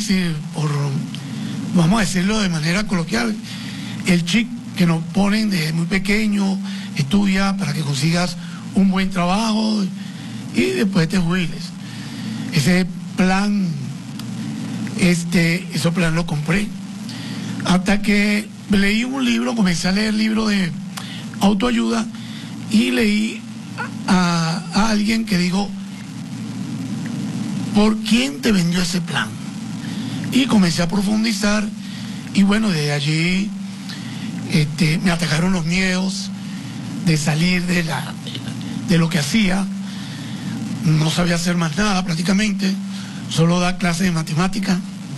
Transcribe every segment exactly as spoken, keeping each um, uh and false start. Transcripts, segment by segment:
difícil, por, vamos a decirlo de manera coloquial, el chip que nos ponen desde muy pequeño, estudia para que consigas un buen trabajo y después te jubiles. Ese plan, este, ese plan lo compré. Hasta que leí un libro, comencé a leer libros de autoayuda y leí a, a alguien que dijo, ¿por quién te vendió ese plan? Y comencé a profundizar y bueno, desde allí este, me atacaron los miedos de salir de, la, de lo que hacía. No sabía hacer más nada prácticamente, solo dar clases de matemática.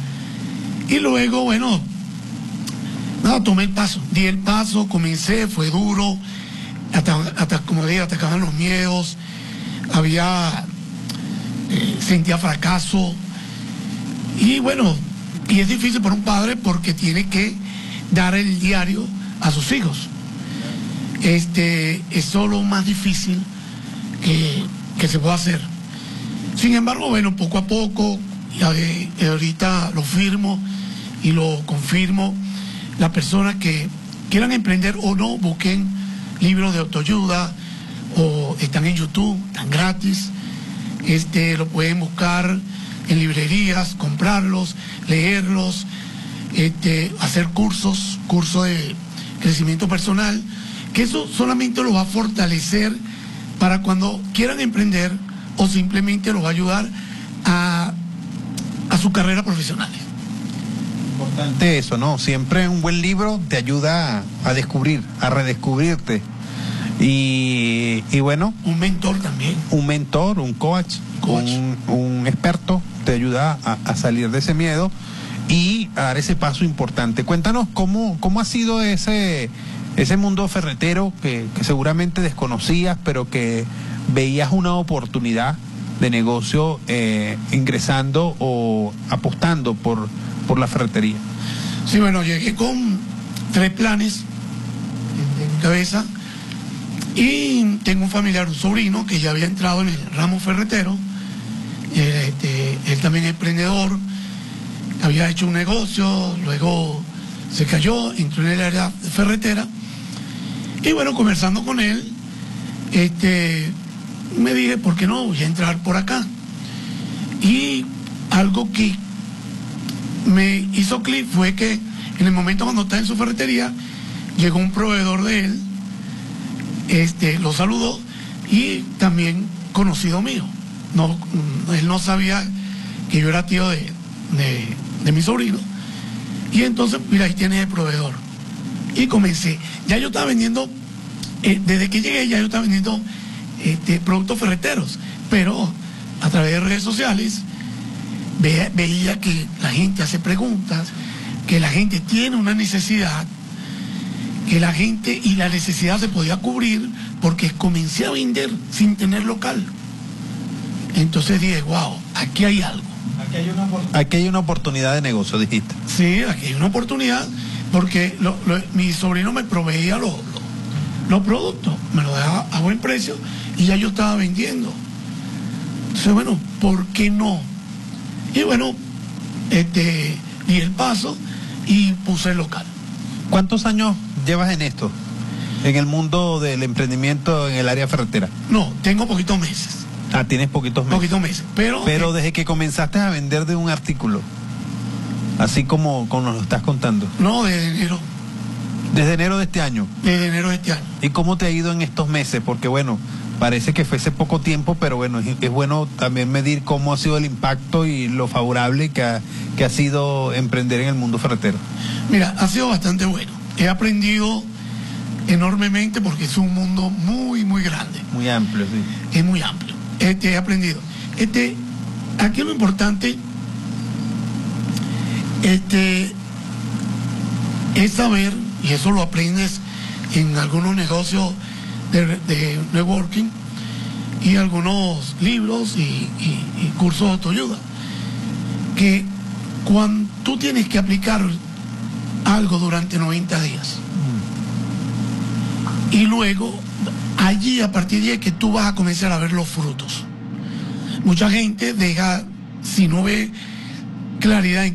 Y luego, bueno, nada, tomé el paso, di el paso, comencé, fue duro, hasta, hasta como dije, atacaban los miedos, había, eh, sentía fracaso. Y bueno, y es difícil para un padre porque tiene que dar el diario a sus hijos. Este, es lo más difícil que, que se puede hacer. Sin embargo, bueno, poco a poco, ya de, de ahorita lo firmo y lo confirmo. Las personas que quieran emprender o no, busquen libros de autoayuda o están en YouTube, están gratis. Este, lo pueden buscar en librerías, comprarlos, leerlos, este, hacer cursos, cursos de crecimiento personal, que eso solamente lo va a fortalecer para cuando quieran emprender o simplemente los va a ayudar a, a su carrera profesional. Importante eso, ¿no? Siempre un buen libro te ayuda a, a descubrir, a redescubrirte. Y, y bueno. Un mentor también. Un mentor, un coach, coach. Un, un experto te ayuda a, a salir de ese miedo y a dar ese paso importante. Cuéntanos cómo, cómo ha sido ese, ese mundo ferretero que, que seguramente desconocías, pero que veías una oportunidad de negocio eh, ingresando o apostando por, por la ferretería. Sí, bueno, llegué con tres planes en cabeza y tengo un familiar, un sobrino que ya había entrado en el ramo ferretero. Este, él también es emprendedor, había hecho un negocio, luego se cayó, entró en el área ferretera y bueno, conversando con él, este, me dije, ¿por qué no? Voy a entrar por acá. Y algo que me hizo clic fue que en el momento cuando estaba en su ferretería, llegó un proveedor de él, este, lo saludó y también conocido mío. No, él no sabía que yo era tío de, de, de mi sobrino. Y entonces, mira, ahí tienes el proveedor. Y comencé. Ya yo estaba vendiendo, eh, desde que llegué ya yo estaba vendiendo este, productos ferreteros. Pero a través de redes sociales ve, veía que la gente hace preguntas, que la gente tiene una necesidad, que la gente y la necesidad se podía cubrir porque comencé a vender sin tener local. Entonces dije, wow, aquí hay algo. Aquí hay una, aquí hay una oportunidad de negocio, dijiste. Sí, aquí hay una oportunidad porque lo, lo, mi sobrino me proveía los, los, los productos, me los dejaba a buen precio y ya yo estaba vendiendo. Entonces, bueno, ¿por qué no? Y bueno, este, di el paso y puse el local. ¿Cuántos años llevas en esto? En el mundo del emprendimiento en el área ferretera. No, tengo poquitos meses. Ah, tienes poquitos meses. Poquitos meses, pero... Pero desde que comenzaste a vender de un artículo, así como, como nos lo estás contando. No, desde enero. Desde enero de este año. Desde enero de este año. ¿Y cómo te ha ido en estos meses? Porque bueno, parece que fue hace poco tiempo, pero bueno, es, es bueno también medir cómo ha sido el impacto y lo favorable que ha, que ha sido emprender en el mundo ferretero. Mira, ha sido bastante bueno. He aprendido enormemente porque es un mundo muy, muy grande. Muy amplio, sí. Es muy amplio. Este, he aprendido. Este, aquí lo importante este, es saber, y eso lo aprendes en algunos negocios de, de networking y algunos libros y, y, y cursos de autoayuda, que cuando tú tienes que aplicar algo durante noventa días y luego allí a partir de ahí que tú vas a comenzar a ver los frutos. Mucha gente deja, si no ve claridad en